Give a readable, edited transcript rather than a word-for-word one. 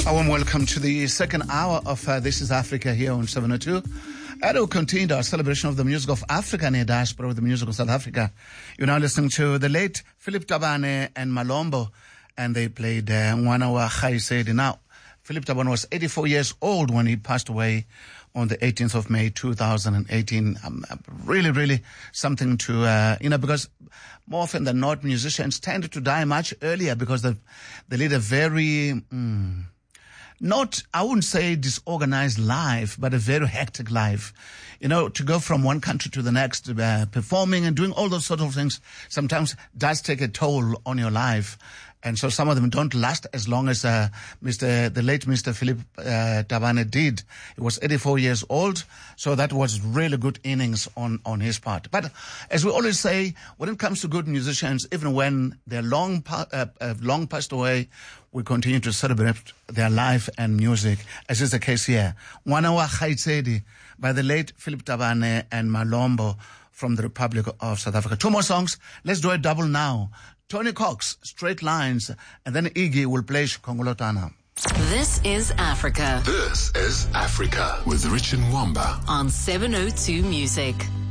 A warm welcome to the second hour of This is Africa here on 702. And we'll continue our celebration of the music of Africa and the diaspora of the music of South Africa. You're now listening to the late Philip Tabane and Malombo, and they played Mwana wa Kgaitsedi. Now, Philip Tabane was 84 years old when he passed away on the 18th of May 2018. Really something to, because more often than not, musicians tend to die much earlier because they lead a very... I wouldn't say disorganized life, but a very hectic life. To go from one country to the next, performing and doing all those sort of things sometimes does take a toll on your life. And so some of them don't last as long as the late Mr. Philip Tabane did. He was 84 years old, so that was really good innings on his part. But as we always say, when it comes to good musicians, even when they're long passed away, we continue to celebrate their life and music, as is the case here. Mwana wa Kgaitsedi by the late Philip Tabane and Malombo from the Republic of South Africa. Two more songs. Let's do a double now. Tony Cox, Straight Lines, and then Iggy will play Shikongolotana. This is Africa. This is Africa with Richard Mwamba on 702 Music.